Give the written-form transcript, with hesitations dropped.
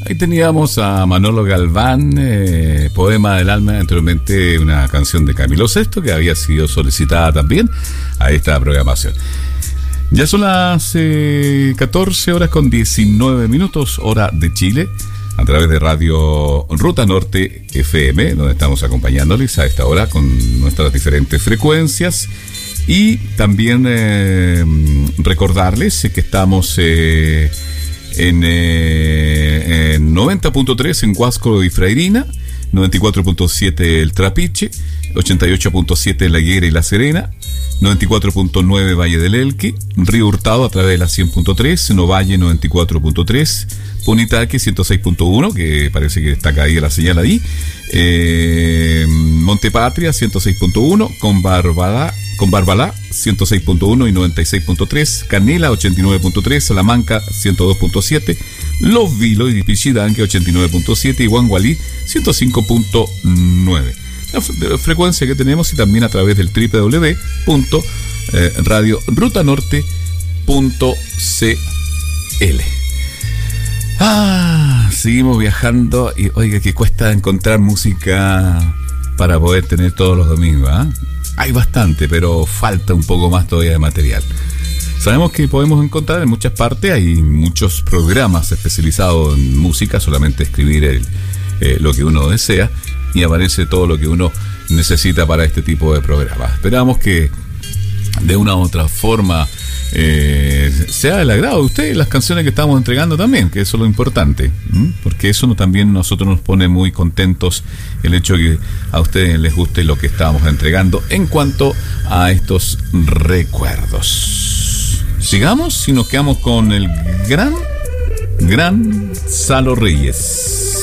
Ahí teníamos a Manolo Galván, Poema del Alma, anteriormente una canción de Camilo Sesto que había sido solicitada también a esta programación. Ya son las 14 horas con 19 minutos, hora de Chile, a través de Radio Ruta Norte FM, donde estamos acompañándoles a esta hora con nuestras diferentes frecuencias. Y también recordarles que estamos en 90.3 en Huasco y Freirina, 94.7 El Trapiche, 88.7 La Higuera y La Serena, 94.9 Valle del Elqui, Río Hurtado a través de la 100.3, Novalle 94.3, Punitaque 106.1, que parece que está caída la señal ahí, Montepatria 106.1, con Barbalá 106.1 y 96.3, Canela 89.3, Salamanca 102.7, Los Vilos y Pichidanque 89.7 y Huangualí 105.9. La frecuencia que tenemos y también a través del www.radiorutanorte.cl. Seguimos viajando y oiga que cuesta encontrar música para poder tener todos los domingos, ¿eh? Hay bastante, pero falta un poco más todavía de material. Sabemos que podemos encontrar en muchas partes, hay muchos programas especializados en música, solamente escribir lo que uno desea y aparece todo lo que uno necesita para este tipo de programas. Esperamos que de una u otra forma sea del agrado de ustedes las canciones que estamos entregando también, que eso es lo importante, porque eso también nosotros nos pone muy contentos, el hecho de que a ustedes les guste lo que estamos entregando en cuanto a estos recuerdos. Sigamos y nos quedamos con el gran Salo Reyes.